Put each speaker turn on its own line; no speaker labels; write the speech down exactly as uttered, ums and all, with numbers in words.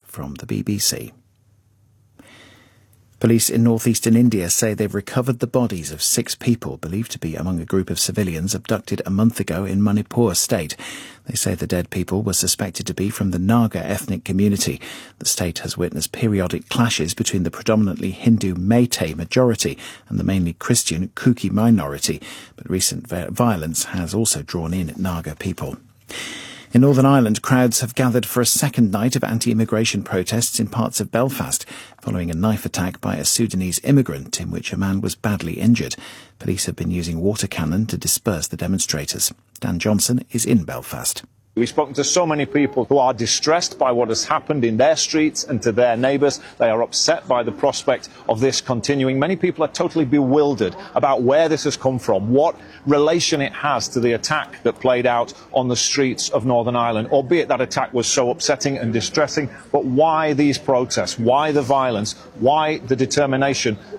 from the B B C. Police in northeastern India say they've recovered the bodies of six people believed to be among a group of civilians abducted a month ago in Manipur state. They say the dead people were suspected to be from the Naga ethnic community. The state has witnessed periodic clashes between the predominantly Hindu Meitei majority and the mainly Christian Kuki minority, but recent violence has also drawn in Naga people. In Northern Ireland, crowds have gathered for a second night of anti-immigration protests in parts of Belfast, following a knife attack by a Sudanese immigrant in which a man was badly injured. Police have been using water cannon to disperse the demonstrators. Dan Johnson is in Belfast.
We've spoken to so many people who are distressed by what has happened in their streets and to their neighbours. They are upset by the prospect of this continuing. Many people are totally bewildered about where this has come from, what relation it has to the attack that played out on the streets of Northern Ireland, albeit that attack was so upsetting and distressing. But why these protests? Why the violence? Why the determination